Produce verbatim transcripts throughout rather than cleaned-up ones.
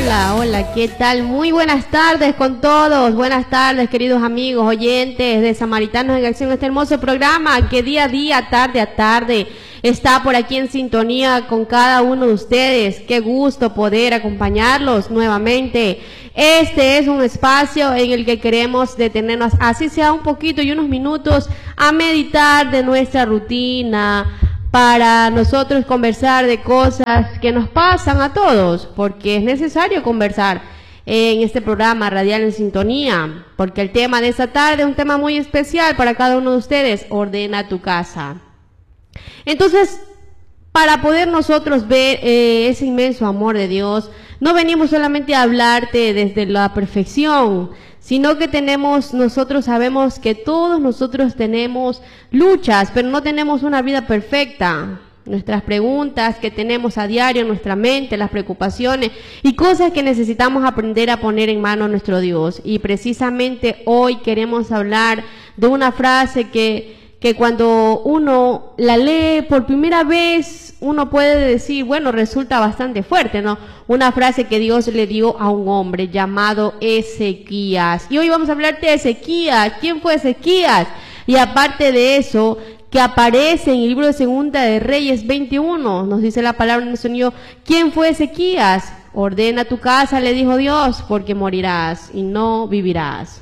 Hola, hola, ¿qué tal? Muy buenas tardes con todos. Buenas tardes, queridos amigos, oyentes de Samaritanos en Acción, este hermoso programa que día a día, tarde a tarde, está por aquí en sintonía con cada uno de ustedes. Qué gusto poder acompañarlos nuevamente. Este es un espacio en el que queremos detenernos, así sea un poquito y unos minutos, a meditar de nuestra rutina, para nosotros conversar de cosas que nos pasan a todos, porque es necesario conversar en este programa Radial en Sintonía, porque el tema de esta tarde es un tema muy especial para cada uno de ustedes: ordena tu casa. Entonces, para poder nosotros ver eh, ese inmenso amor de Dios, no venimos solamente a hablarte desde la perfección, sino que tenemos, nosotros sabemos que todos nosotros tenemos luchas, pero no tenemos una vida perfecta. Nuestras preguntas que tenemos a diario en nuestra mente, las preocupaciones y cosas que necesitamos aprender a poner en manos a nuestro Dios. Y precisamente hoy queremos hablar de una frase que que cuando uno la lee por primera vez, uno puede decir, bueno, resulta bastante fuerte, ¿no? Una frase que Dios le dio a un hombre llamado Ezequías. Y hoy vamos a hablar de Ezequías. ¿Quién fue Ezequías? Y aparte de eso, que aparece en el libro de Segunda de Reyes veintiuno, nos dice la palabra en el sonido, ¿quién fue Ezequías? Ordena tu casa, le dijo Dios, porque morirás y no vivirás.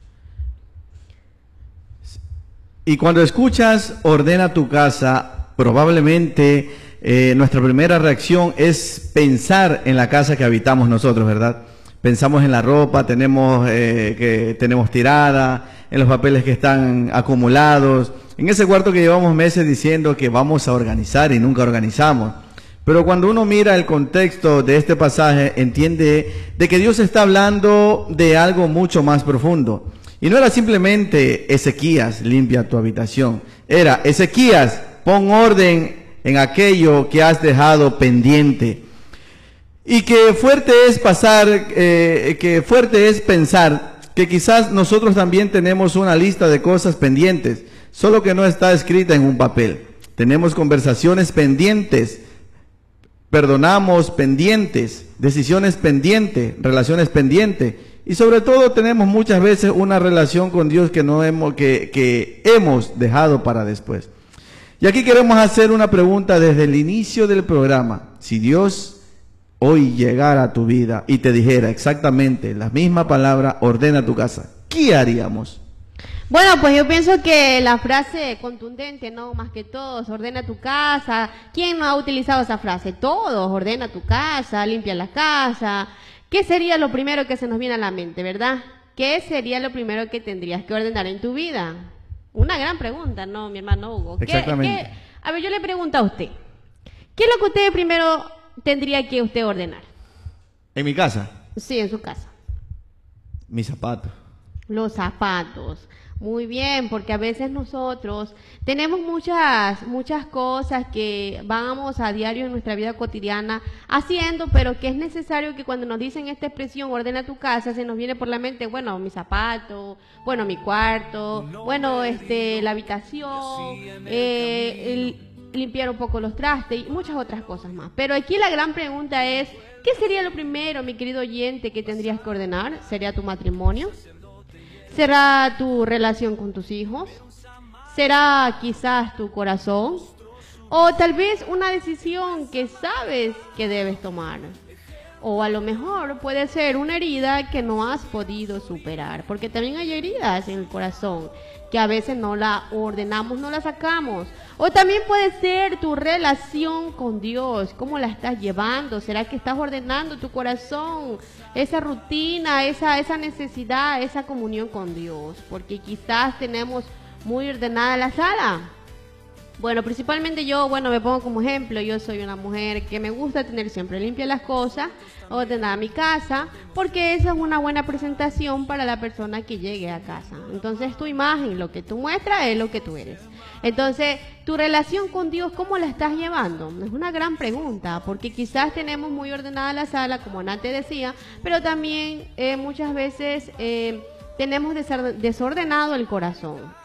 Y cuando escuchas ordena tu casa, probablemente eh, nuestra primera reacción es pensar en la casa que habitamos nosotros, ¿verdad? Pensamos en la ropa, tenemos eh, que tenemos tirada, en los papeles que están acumulados, en ese cuarto que llevamos meses diciendo que vamos a organizar y nunca organizamos. Pero cuando uno mira el contexto de este pasaje, entiende de que Dios está hablando de algo mucho más profundo. Y no era simplemente Ezequías, limpia tu habitación. Era Ezequías, pon orden en aquello que has dejado pendiente. Y que fuerte es pasar, eh, que fuerte es pensar que quizás nosotros también tenemos una lista de cosas pendientes, solo que no está escrita en un papel. Tenemos conversaciones pendientes, perdonamos pendientes, decisiones pendientes, relaciones pendientes. Y sobre todo tenemos muchas veces una relación con Dios que no hemos, que, que hemos dejado para después. Y aquí queremos hacer una pregunta desde el inicio del programa. Si Dios hoy llegara a tu vida y te dijera exactamente la misma palabra, ordena tu casa, ¿qué haríamos? Bueno, pues yo pienso que la frase contundente, no, más que todos, ordena tu casa. ¿Quién no ha utilizado esa frase? Todos, ordena tu casa, limpia la casa. ¿Qué sería lo primero que se nos viene a la mente, verdad? ¿Qué sería lo primero que tendrías que ordenar en tu vida? Una gran pregunta, ¿no, mi hermano Hugo? ¿Qué, Exactamente. qué? A ver, yo le pregunto a usted, ¿qué es lo que usted primero tendría que usted ordenar? En mi casa. Sí, en su casa. Mis zapatos. Los zapatos. Muy bien, porque a veces nosotros tenemos muchas, muchas cosas que vamos a diario en nuestra vida cotidiana haciendo, pero que es necesario que cuando nos dicen esta expresión, ordena tu casa, se nos viene por la mente, bueno, mis zapatos, bueno, mi cuarto, bueno, este, la habitación, eh, el, limpiar un poco los trastes y muchas otras cosas más. Pero aquí la gran pregunta es, ¿qué sería lo primero, mi querido oyente, que tendrías que ordenar? ¿Sería tu matrimonio? ¿Será tu relación con tus hijos? ¿Será quizás tu corazón? O tal vez una decisión que sabes que debes tomar. O a lo mejor puede ser una herida que no has podido superar. Porque también hay heridas en el corazón que a veces no la ordenamos, no la sacamos. O también puede ser tu relación con Dios. ¿Cómo la estás llevando? ¿Será que estás ordenando tu corazón? Esa rutina, esa, esa necesidad, esa comunión con Dios. Porque quizás tenemos muy ordenada la sala. Bueno, principalmente yo, bueno, me pongo como ejemplo. Yo soy una mujer que me gusta tener siempre limpias las cosas, ordenada mi casa, porque esa es una buena presentación para la persona que llegue a casa. Entonces tu imagen, lo que tú muestras es lo que tú eres. Entonces, tu relación con Dios, ¿cómo la estás llevando? Es una gran pregunta, porque quizás tenemos muy ordenada la sala, como antes decía, pero también eh, muchas veces eh, tenemos desordenado el corazón.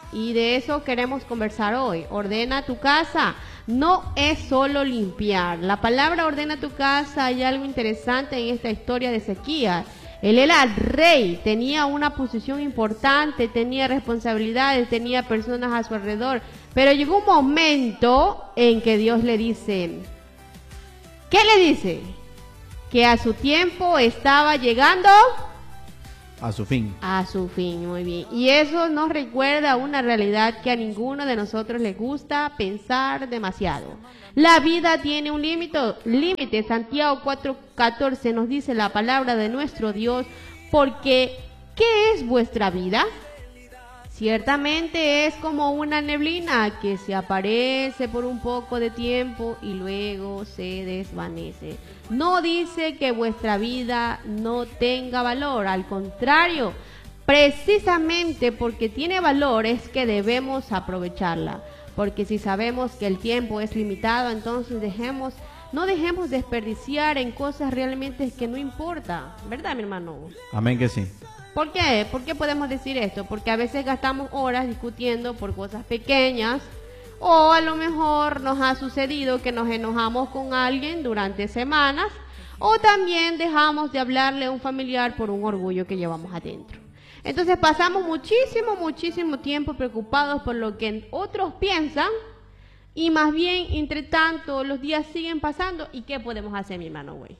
y de eso queremos conversar hoy. Ordena tu casa. No es solo limpiar. La palabra ordena tu casa, hay algo interesante en esta historia de Ezequías. Él era rey, tenía una posición importante, tenía responsabilidades, tenía personas a su alrededor. Pero llegó un momento en que Dios le dice, ¿qué le dice? Que a su tiempo estaba llegando a su fin. A su fin, muy bien. Y eso nos recuerda una realidad que a ninguno de nosotros le gusta pensar demasiado. La vida tiene un límite, límite. Santiago cuatro catorce nos dice la palabra de nuestro Dios, porque ¿qué es vuestra vida? Ciertamente es como una neblina que se aparece por un poco de tiempo y luego se desvanece. No dice que vuestra vida no tenga valor, al contrario, precisamente porque tiene valor es que debemos aprovecharla. Porque si sabemos que el tiempo es limitado, entonces dejemos, no dejemos desperdiciar en cosas realmente que no importa, ¿verdad, mi hermano? Amén que sí. ¿Por qué? ¿Por qué podemos decir esto? Porque a veces gastamos horas discutiendo por cosas pequeñas, o a lo mejor nos ha sucedido que nos enojamos con alguien durante semanas, o también dejamos de hablarle a un familiar por un orgullo que llevamos adentro. Entonces pasamos muchísimo, muchísimo tiempo preocupados por lo que otros piensan, y más bien, entre tanto, los días siguen pasando. ¿Y qué podemos hacer, mi hermano, güey?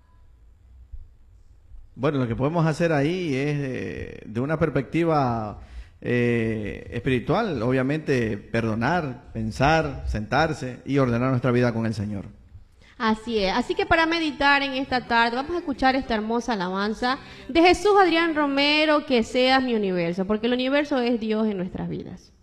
Bueno, lo que podemos hacer ahí es eh, de una perspectiva eh, espiritual, obviamente perdonar, pensar, sentarse y ordenar nuestra vida con el Señor. Así es, así que para meditar en esta tarde vamos a escuchar esta hermosa alabanza de Jesús Adrián Romero, que seas mi universo, porque el universo es Dios en nuestras vidas.